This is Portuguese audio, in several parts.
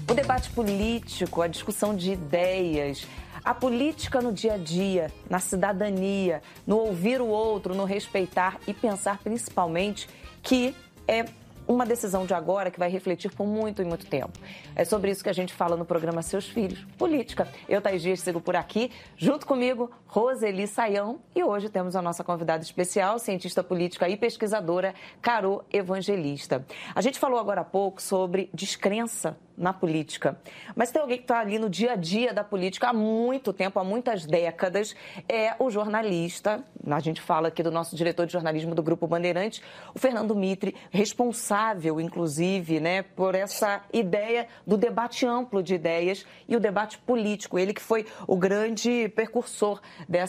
O debate político, a discussão de ideias, a política no dia a dia, na cidadania, no ouvir o outro, no respeitar e pensar principalmente que é uma decisão de agora que vai refletir por muito e muito tempo. É sobre isso que a gente fala no programa Seus Filhos, Política. Eu, Thaís Dias, sigo por aqui, junto comigo, Roseli Saião, e hoje temos a nossa convidada especial, cientista política e pesquisadora, Carô Evangelista. A gente falou agora há pouco sobre descrença na política, mas tem alguém que está ali no dia a dia da política há muito tempo, há muitas décadas, é o jornalista, a gente fala aqui do nosso diretor de jornalismo do Grupo Bandeirantes, o Fernando Mitre, responsável, inclusive, né, por essa ideia do debate amplo de ideias e o debate político, ele que foi o grande precursor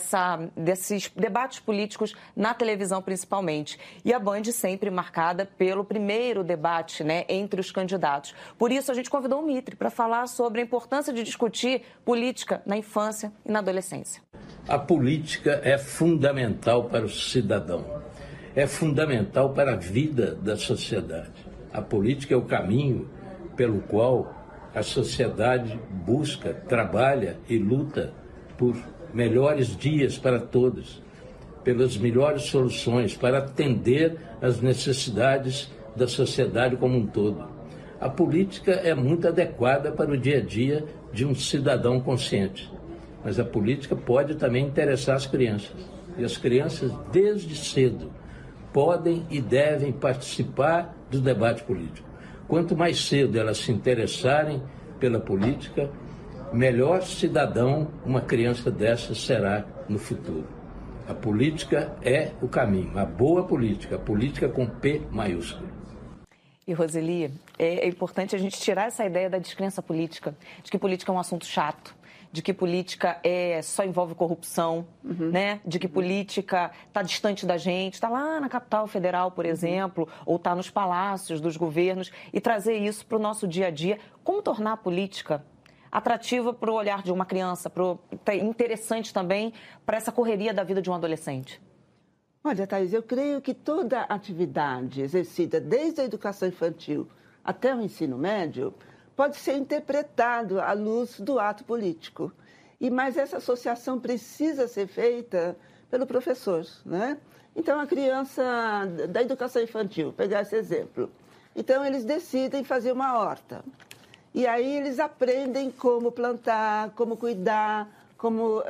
desses debates políticos na televisão, principalmente. E a Band sempre marcada pelo primeiro debate, né, entre os candidatos. Por isso, a gente convidou o Mitre para falar sobre a importância de discutir política na infância e na adolescência. A política é fundamental para o cidadão, é fundamental para a vida da sociedade. A política é o caminho pelo qual a sociedade busca, trabalha e luta por melhores dias para todos, pelas melhores soluções, para atender às necessidades da sociedade como um todo. A política é muito adequada para o dia a dia de um cidadão consciente, mas a política pode também interessar as crianças. E as crianças, desde cedo, podem e devem participar do debate político. Quanto mais cedo elas se interessarem pela política, melhor cidadão uma criança dessa será no futuro. A política é o caminho, a boa política, a política com P maiúsculo. E, Roseli, é importante a gente tirar essa ideia da descrença política, de que política é um assunto chato, de que política só envolve corrupção, né? De que política está distante da gente, está lá na capital federal, por exemplo, ou está nos palácios dos governos, e trazer isso para o nosso dia a dia. Como tornar a política atrativa para o olhar de uma criança, interessante também para essa correria da vida de um adolescente? Olha, Thaís, eu creio que toda atividade exercida desde a educação infantil até o ensino médio pode ser interpretado à luz do ato político. Mas essa associação precisa ser feita pelo professor, né? Então, a criança da educação infantil, pegar esse exemplo. Então, eles decidem fazer uma horta. E aí eles aprendem como plantar, como cuidar, como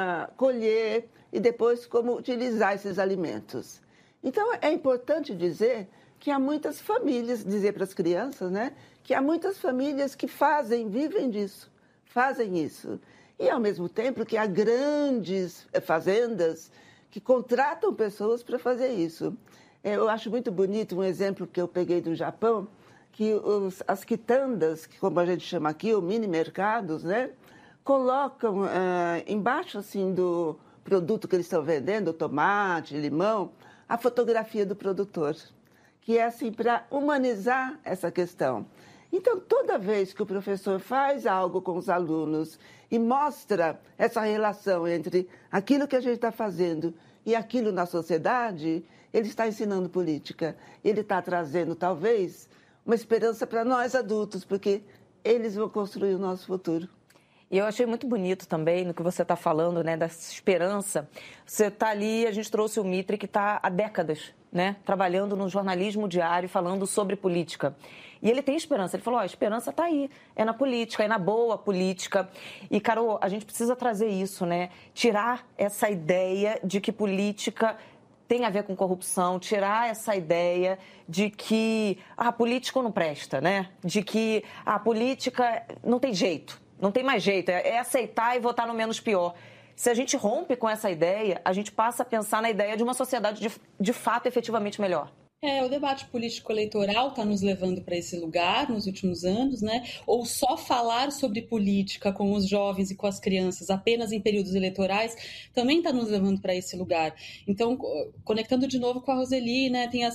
colher e depois como utilizar esses alimentos. Então, é importante dizer que há muitas famílias, dizer para as crianças, né, que há muitas famílias que vivem disso, fazem isso. E, ao mesmo tempo, que há grandes fazendas que contratam pessoas para fazer isso. Eu acho muito bonito um exemplo que eu peguei do Japão, que as quitandas, como a gente chama aqui, ou mini-mercados, né, colocam embaixo assim, do produto que eles estão vendendo, tomate, limão, a fotografia do produtor, que é assim para humanizar essa questão. Então, toda vez que o professor faz algo com os alunos e mostra essa relação entre aquilo que a gente está fazendo e aquilo na sociedade, ele está ensinando política. Ele está trazendo, talvez, uma esperança para nós adultos, porque eles vão construir o nosso futuro. E eu achei muito bonito também no que você está falando, né, dessa esperança. Você está ali, a gente trouxe o Mitre, que está há décadas, né, trabalhando no jornalismo diário, falando sobre política. E ele tem esperança. Ele falou, a esperança está aí, é na política, é na boa política. E, Carô, a gente precisa trazer isso, né, tirar essa ideia de que política tem a ver com corrupção, tirar essa ideia de que a política não presta, né, de que a política não tem jeito. Não tem mais jeito, é aceitar e votar no menos pior. Se a gente rompe com essa ideia, a gente passa a pensar na ideia de uma sociedade de fato efetivamente melhor. O debate político-eleitoral está nos levando para esse lugar nos últimos anos, né? Ou só falar sobre política com os jovens e com as crianças apenas em períodos eleitorais também está nos levando para esse lugar. Então, conectando de novo com a Roseli, né? Tem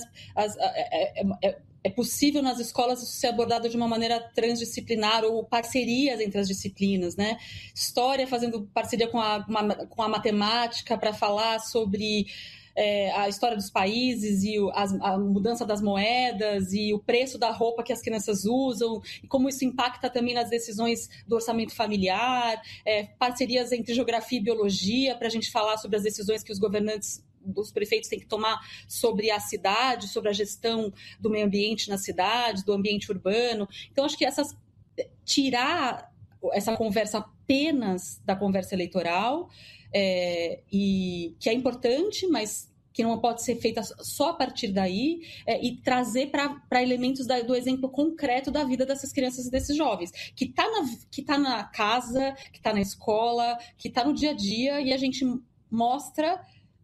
é possível nas escolas isso ser abordado de uma maneira transdisciplinar ou parcerias entre as disciplinas, né? História fazendo parceria com a matemática para falar sobre a história dos países e a mudança das moedas e o preço da roupa que as crianças usam e como isso impacta também nas decisões do orçamento familiar, parcerias entre geografia e biologia para a gente falar sobre as decisões que os governantes, os prefeitos têm que tomar sobre a cidade, sobre a gestão do meio ambiente nas cidades, do ambiente urbano. Então, acho que tirar essa conversa apenas da conversa eleitoral, e que é importante, mas que não pode ser feita só a partir daí, e trazer para elementos do exemplo concreto da vida dessas crianças e desses jovens, que tá na casa, que está na escola, que está no dia a dia, e a gente mostra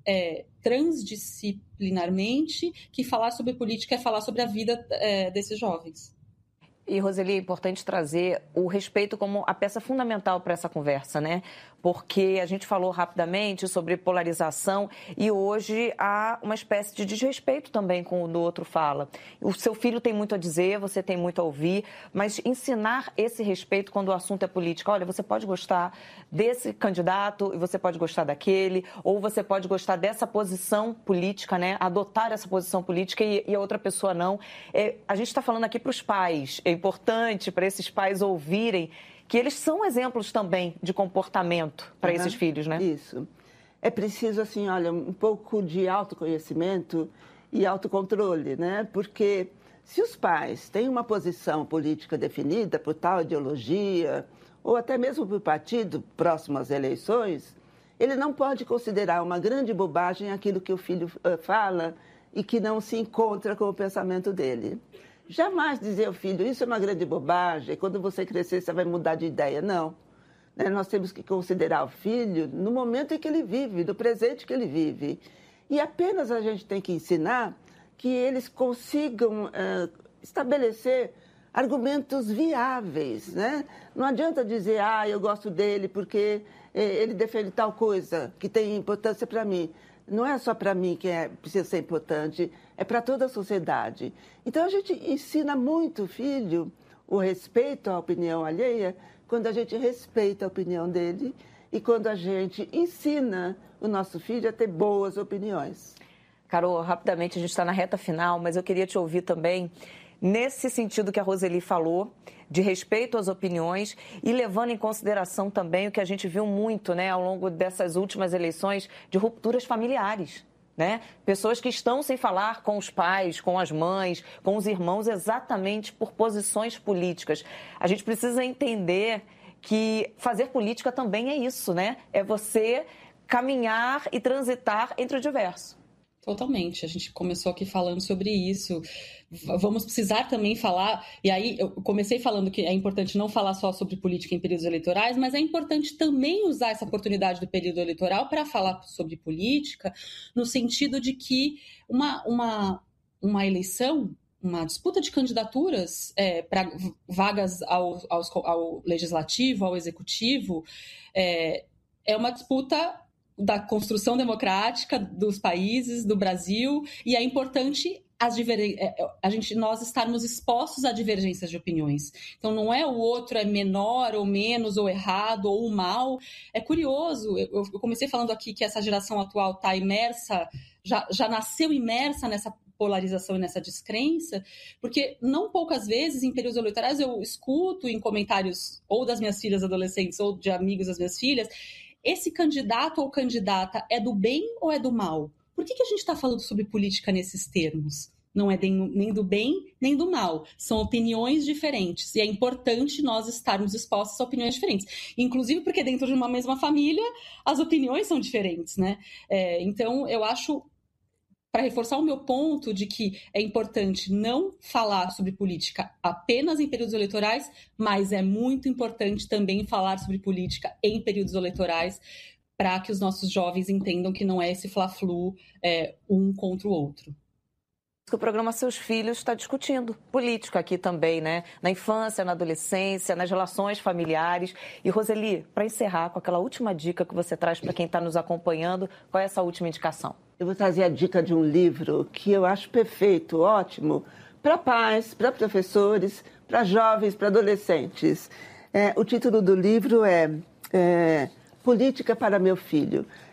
transdisciplinarmente que falar sobre política é falar sobre a vida desses jovens. E, Roseli, é importante trazer o respeito como a peça fundamental para essa conversa, né? Porque a gente falou rapidamente sobre polarização e hoje há uma espécie de desrespeito também com o do outro fala. O seu filho tem muito a dizer, você tem muito a ouvir, mas ensinar esse respeito quando o assunto é política. Olha, você pode gostar desse candidato e você pode gostar daquele, ou você pode gostar dessa posição política, né? Adotar essa posição política e a outra pessoa não. A gente está falando aqui para os pais. É importante para esses pais ouvirem que eles são exemplos também de comportamento para esses filhos, né? Isso. É preciso, assim, olha, um pouco de autoconhecimento e autocontrole, né? Porque se os pais têm uma posição política definida por tal ideologia, ou até mesmo por partido próximo às eleições, ele não pode considerar uma grande bobagem aquilo que o filho fala e que não se encontra com o pensamento dele. Jamais dizer ao filho, isso é uma grande bobagem, quando você crescer você vai mudar de ideia. Não. Nós temos que considerar o filho no momento em que ele vive, no presente que ele vive. E apenas a gente tem que ensinar que eles consigam estabelecer argumentos viáveis, né? Não adianta dizer, eu gosto dele porque ele defende tal coisa que tem importância para mim. Não é só para mim que precisa ser importante, é para toda a sociedade. Então, a gente ensina muito o filho o respeito à opinião alheia quando a gente respeita a opinião dele e quando a gente ensina o nosso filho a ter boas opiniões. Carol, rapidamente, a gente está na reta final, mas eu queria te ouvir também nesse sentido que a Roseli falou, de respeito às opiniões e levando em consideração também o que a gente viu muito, né, ao longo dessas últimas eleições, de rupturas familiares, né? Pessoas que estão sem falar com os pais, com as mães, com os irmãos, exatamente por posições políticas. A gente precisa entender que fazer política também é isso, né? É você caminhar e transitar entre o diverso. Totalmente. A gente começou aqui falando sobre isso. Vamos precisar também falar, e aí eu comecei falando que é importante não falar só sobre política em períodos eleitorais, mas é importante também usar essa oportunidade do período eleitoral para falar sobre política, no sentido de que uma eleição, uma disputa de candidaturas para vagas ao legislativo, ao executivo, é uma disputa da construção democrática dos países, do Brasil, e é importante nós estarmos expostos a divergências de opiniões. Então, não é o outro é menor ou menos, ou errado, ou mal. É curioso, eu comecei falando aqui que essa geração atual está imersa, já nasceu imersa nessa polarização e nessa descrença, porque não poucas vezes, em períodos eleitorais, eu escuto em comentários ou das minhas filhas adolescentes ou de amigos das minhas filhas, esse candidato ou candidata é do bem ou é do mal? Por que a gente está falando sobre política nesses termos? Não é nem do bem, nem do mal. São opiniões diferentes. E é importante nós estarmos expostos a opiniões diferentes. Inclusive porque dentro de uma mesma família, as opiniões são diferentes, né? Então, eu acho, para reforçar o meu ponto de que é importante não falar sobre política apenas em períodos eleitorais, mas é muito importante também falar sobre política em períodos eleitorais para que os nossos jovens entendam que não é esse fla-flu um contra o outro. O programa Seus Filhos está discutindo política aqui também, né? Na infância, na adolescência, nas relações familiares. E, Roseli, para encerrar com aquela última dica que você traz para quem está nos acompanhando, qual é essa última indicação? Eu vou trazer a dica de um livro que eu acho perfeito, ótimo, para pais, para professores, para jovens, para adolescentes. O título do livro é Política para Meu Filho.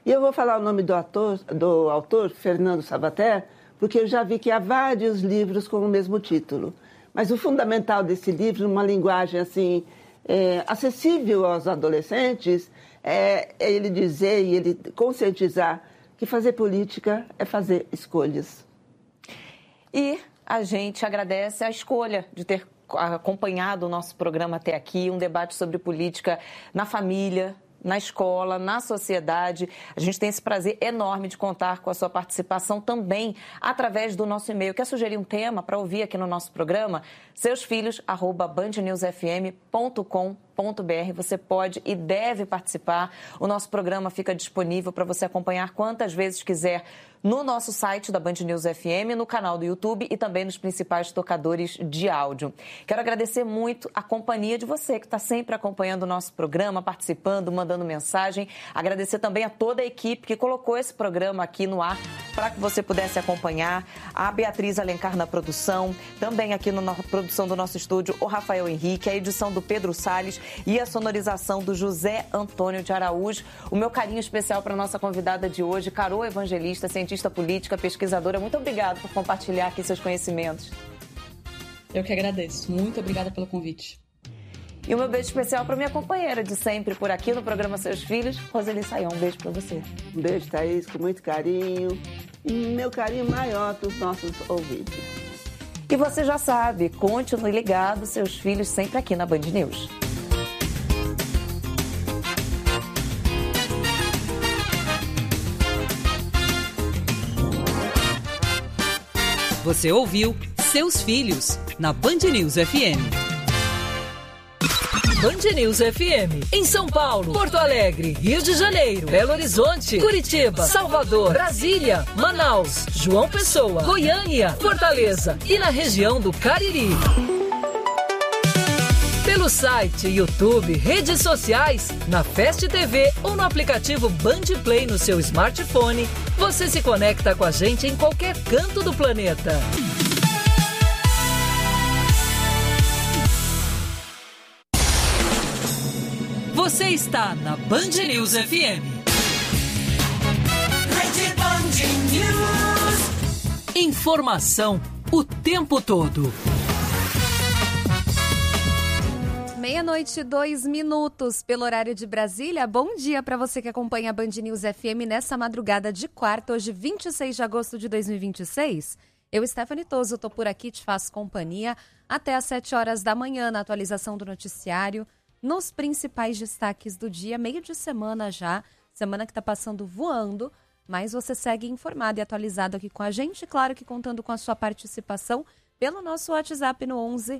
E eu vou falar o nome do autor, Fernando Sabater, porque eu já vi que há vários livros com o mesmo título. Mas o fundamental desse livro, numa linguagem assim, acessível aos adolescentes, é ele dizer e ele conscientizar que fazer política é fazer escolhas. E a gente agradece a escolha de ter acompanhado o nosso programa até aqui, um debate sobre política na família, na escola, na sociedade. A gente tem esse prazer enorme de contar com a sua participação também através do nosso e-mail. Quer sugerir um tema para ouvir aqui no nosso programa? seusfilhos@bandnewsfm.com.br. Você pode e deve participar. O nosso programa fica disponível para você acompanhar quantas vezes quiser no nosso site da Band News FM, no canal do YouTube e também nos principais tocadores de áudio. Quero agradecer muito a companhia de você que está sempre acompanhando o nosso programa, participando, mandando mensagem. Agradecer também a toda a equipe que colocou esse programa aqui no ar para que você pudesse acompanhar. A Beatriz Alencar na produção, também aqui na produção do nosso estúdio, o Rafael Henrique, a edição do Pedro Salles e a sonorização do José Antônio de Araújo. O meu carinho especial para a nossa convidada de hoje, Carol Evangelista, cientista política, pesquisadora. Muito obrigada por compartilhar aqui seus conhecimentos. Eu que agradeço. Muito obrigada pelo convite. E o meu beijo especial para minha companheira de sempre por aqui no programa Seus Filhos, Roseli Saião. Um beijo para você. Um beijo, Thaís, com muito carinho. E meu carinho maior dos nossos ouvintes. E você já sabe, continue ligado, Seus Filhos, sempre aqui na Band News. Você ouviu Seus Filhos, na Band News FM. Band News FM, em São Paulo, Porto Alegre, Rio de Janeiro, Belo Horizonte, Curitiba, Salvador, Brasília, Manaus, João Pessoa, Goiânia, Fortaleza e na região do Cariri. Pelo site, YouTube, redes sociais, na Fast TV ou no aplicativo Band Play no seu smartphone, você se conecta com a gente em qualquer canto do planeta. Você está na Band News FM. Rede Band News. Informação o tempo todo. 12:02 pelo horário de Brasília. Bom dia para você que acompanha a Band News FM nessa madrugada de quarta, hoje 26 de agosto de 2026. Eu, Stephanie Toso, estou por aqui, te faço companhia até às 7 horas da manhã na atualização do noticiário, nos principais destaques do dia, meio de semana já, semana que está passando voando, mas você segue informado e atualizado aqui com a gente, claro que contando com a sua participação pelo nosso WhatsApp no 11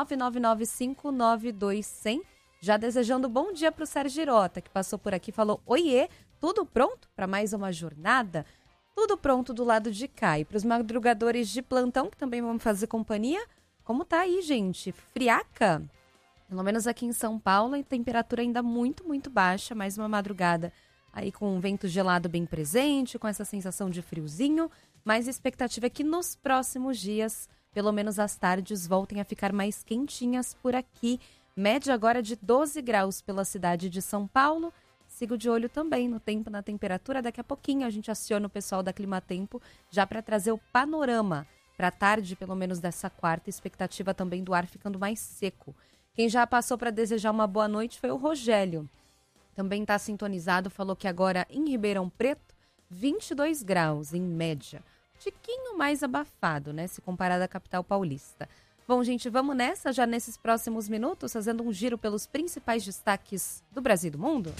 999599200. Já desejando bom dia para o Sérgio Girota, que passou por aqui e falou: oiê, tudo pronto para mais uma jornada? Tudo pronto do lado de cá. E para os madrugadores de plantão, que também vão fazer companhia, como tá aí, gente? Friaca? Pelo menos aqui em São Paulo, a temperatura ainda muito, muito baixa. Mais uma madrugada aí com um vento gelado bem presente, com essa sensação de friozinho. Mas a expectativa é que nos próximos dias, pelo menos as tardes, voltem a ficar mais quentinhas por aqui. Média agora de 12 graus pela cidade de São Paulo. Sigo de olho também no tempo, na temperatura. Daqui a pouquinho a gente aciona o pessoal da Climatempo já para trazer o panorama para a tarde, pelo menos dessa quarta. Expectativa também do ar ficando mais seco. Quem já passou para desejar uma boa noite foi o Rogério. Também está sintonizado, falou que agora em Ribeirão Preto, 22 graus em média. Tiquinho mais abafado, né, se comparado à capital paulista. Bom, gente, vamos nessa já nesses próximos minutos, fazendo um giro pelos principais destaques do Brasil e do mundo?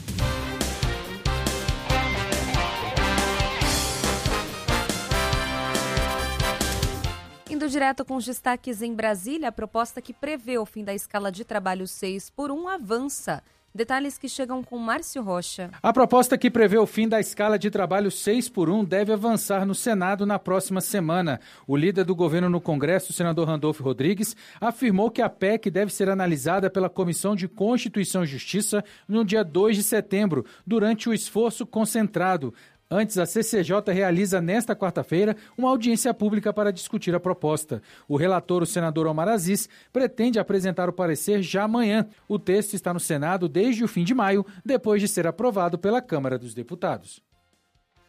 Indo direto com os destaques em Brasília, a proposta que prevê o fim da escala de trabalho 6x1 avança. Detalhes que chegam com Márcio Rocha. A proposta que prevê o fim da escala de trabalho 6x1 deve avançar no Senado na próxima semana. O líder do governo no Congresso, o senador Randolfo Rodrigues, afirmou que a PEC deve ser analisada pela Comissão de Constituição e Justiça no dia 2 de setembro, durante o esforço concentrado. Antes, a CCJ realiza nesta quarta-feira uma audiência pública para discutir a proposta. O relator, o senador Omar Aziz, pretende apresentar o parecer já amanhã. O texto está no Senado desde o fim de maio, depois de ser aprovado pela Câmara dos Deputados.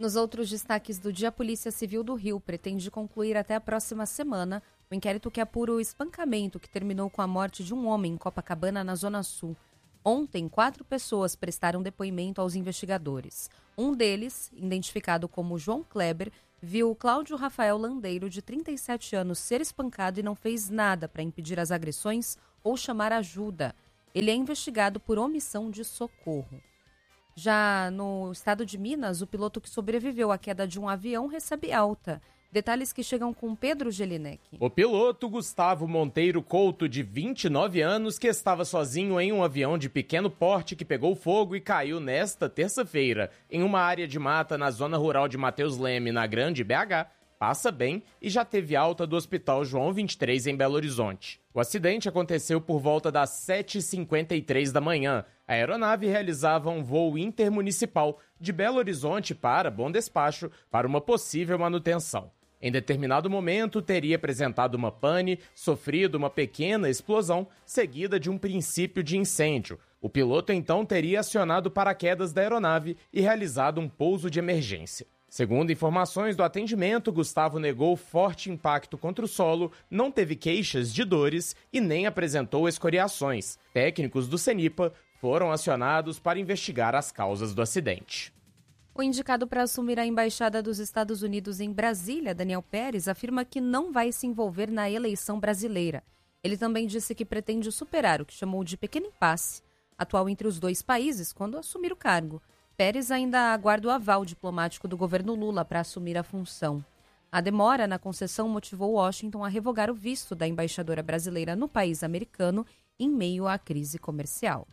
Nos outros destaques do dia, a Polícia Civil do Rio pretende concluir até a próxima semana o inquérito que apura o espancamento que terminou com a morte de um homem em Copacabana, na Zona Sul. Ontem, 4 pessoas prestaram depoimento aos investigadores. Um deles, identificado como João Kleber, viu Cláudio Rafael Landeiro, de 37 anos, ser espancado e não fez nada para impedir as agressões ou chamar ajuda. Ele é investigado por omissão de socorro. Já no estado de Minas, o piloto que sobreviveu à queda de um avião recebe alta. Detalhes que chegam com Pedro Gelinek. O piloto Gustavo Monteiro Couto, de 29 anos, que estava sozinho em um avião de pequeno porte que pegou fogo e caiu nesta terça-feira em uma área de mata na zona rural de Mateus Leme, na Grande BH, passa bem e já teve alta do Hospital João 23 em Belo Horizonte. O acidente aconteceu por volta das 7h53 da manhã. A aeronave realizava um voo intermunicipal de Belo Horizonte para Bom Despacho para uma possível manutenção. Em determinado momento, teria apresentado uma pane, sofrido uma pequena explosão, seguida de um princípio de incêndio. O piloto então teria acionado paraquedas da aeronave e realizado um pouso de emergência. Segundo informações do atendimento, Gustavo negou forte impacto contra o solo, não teve queixas de dores e nem apresentou escoriações. Técnicos do CENIPA foram acionados para investigar as causas do acidente. O indicado para assumir a Embaixada dos Estados Unidos em Brasília, Daniel Pérez, afirma que não vai se envolver na eleição brasileira. Ele também disse que pretende superar o que chamou de pequeno impasse atual entre os dois países quando assumir o cargo. Pérez ainda aguarda o aval diplomático do governo Lula para assumir a função. A demora na concessão motivou Washington a revogar o visto da embaixadora brasileira no país americano em meio à crise comercial.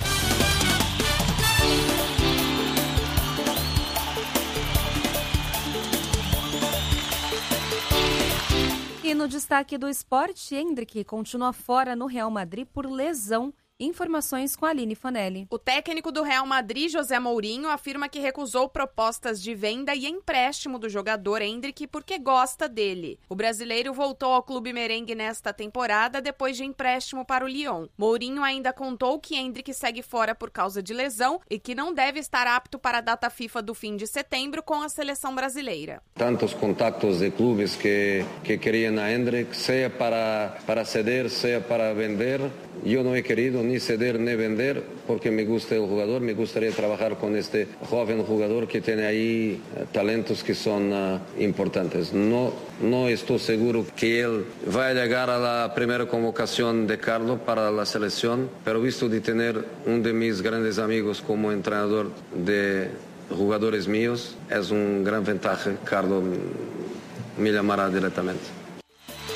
E no destaque do esporte, Endrick continua fora no Real Madrid por lesão. Informações com a Aline Fanelli. O técnico do Real Madrid, José Mourinho, afirma que recusou propostas de venda e empréstimo do jogador Endrick porque gosta dele. O brasileiro voltou ao clube merengue nesta temporada depois de empréstimo para o Lyon. Mourinho ainda contou que Endrick segue fora por causa de lesão e que não deve estar apto para a data FIFA do fim de setembro com a seleção brasileira. Tantos contactos de clubes que queriam a Endrick, seja para ceder, seja para vender. Eu não he querido ni ceder ni vender porque me gusta el jugador, me gustaría trabajar con este joven jugador que tiene ahí talentos que son importantes. No estoy seguro que él vaya a llegar a la primera convocación de Carlos para la selección, pero visto de tener uno de mis grandes amigos como entrenador de jugadores míos, es una gran ventaja. Carlos me llamará directamente.